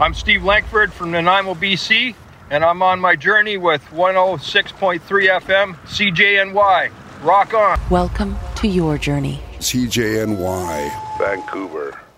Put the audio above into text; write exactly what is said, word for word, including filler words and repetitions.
I'm Steve Lankford from Nanaimo, B C, and I'm on my journey with one oh six point three F M, C J N Y. Rock on. Welcome to your journey. C J N Y, Vancouver.